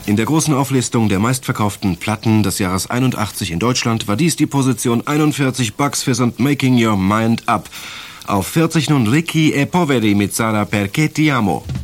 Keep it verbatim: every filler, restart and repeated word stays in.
In der großen Auflistung der meistverkauften Platten des Jahres einundachtzig in Deutschland war dies die Position einundvierzig, Bucks Fizz und Making Your Mind Up. Auf vierzig nun Ricky e Poveri mit Sarà perché ti amo.